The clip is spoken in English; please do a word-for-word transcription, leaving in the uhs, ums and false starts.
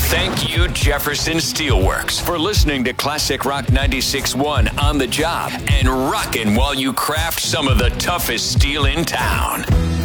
Thank you, Jefferson Steelworks, for listening to Classic Rock ninety-six point one on the job and rocking while you craft some of the toughest steel in town.